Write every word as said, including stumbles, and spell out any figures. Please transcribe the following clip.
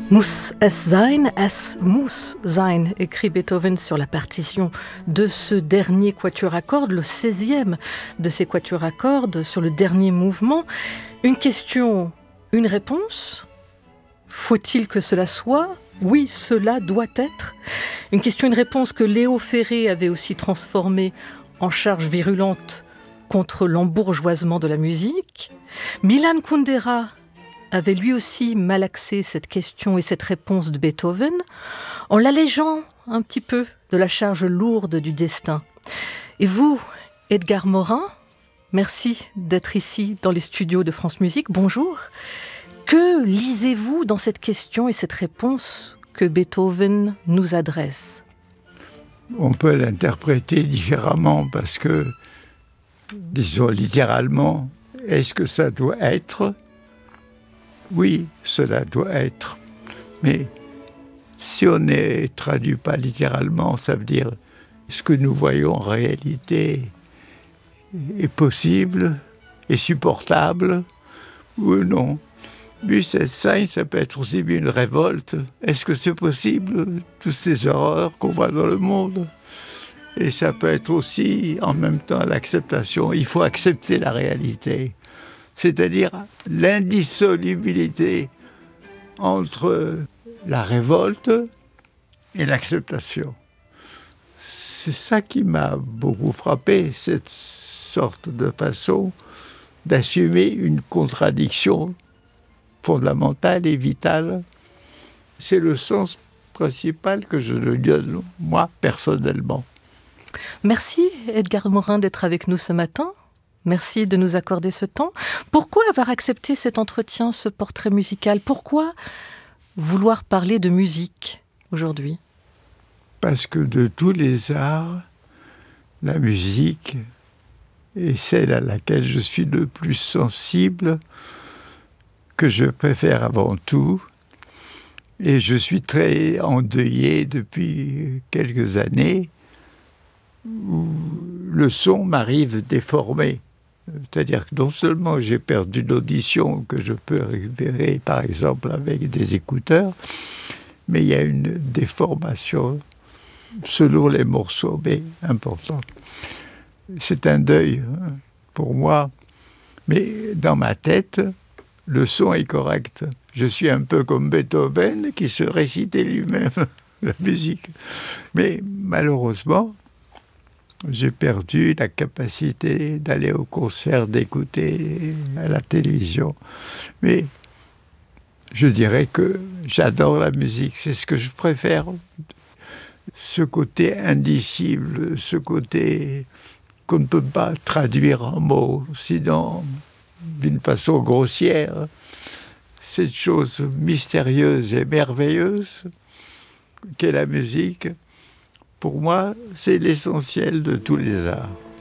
Muss es sein, es muss sein, écrit Beethoven sur la partition de ce dernier quatuor à cordes, le seizième de ces quatuors à cordes, sur le dernier mouvement. Une question, une réponse. Faut-il que cela soit ? Oui, cela doit être. Une question, une réponse que Léo Ferré avait aussi transformée en charge virulente contre l'embourgeoisement de la musique. Milan Kundera avait lui aussi malaxé cette question et cette réponse de Beethoven en l'allégeant un petit peu de la charge lourde du destin. Et vous, Edgar Morin, merci d'être ici dans les studios de France Musique. Bonjour. Que lisez-vous dans cette question et cette réponse que Beethoven nous adresse ? On peut l'interpréter différemment parce que, disons littéralement, est-ce que ça doit être ? Oui, cela doit être. Mais si on ne traduit pas littéralement, ça veut dire ce que nous voyons en réalité est possible, est supportable ou non. Muss es sein, ça peut être aussi une révolte. Est-ce que c'est possible, toutes ces horreurs qu'on voit dans le monde ? Et ça peut être aussi, en même temps, l'acceptation. Il faut accepter la réalité. C'est-à-dire l'indissolubilité entre la révolte et l'acceptation. C'est ça qui m'a beaucoup frappé, cette sorte de façon d'assumer une contradiction fondamentale et vitale. C'est le sens principal que je lui donne, moi, personnellement. Merci, Edgar Morin, d'être avec nous ce matin. Merci de nous accorder ce temps. Pourquoi avoir accepté cet entretien, ce portrait musical ? Pourquoi vouloir parler de musique aujourd'hui ? Parce que de tous les arts, la musique est celle à laquelle je suis le plus sensible, que je préfère avant tout. Et je suis très endeuillé depuis quelques années où le son m'arrive déformé. C'est-à-dire que non seulement j'ai perdu l'audition que je peux récupérer, par exemple, avec des écouteurs, mais il y a une déformation selon les morceaux, mais importante. C'est un deuil pour moi, mais dans ma tête, le son est correct. Je suis un peu comme Beethoven qui se récitait lui-même la musique. Mais malheureusement, j'ai perdu la capacité d'aller au concert, d'écouter à la télévision. Mais je dirais que j'adore la musique, c'est ce que je préfère. Ce côté indicible, ce côté qu'on ne peut pas traduire en mots, sinon d'une façon grossière. Cette chose mystérieuse et merveilleuse qu'est la musique, pour moi, c'est l'essentiel de tous les arts.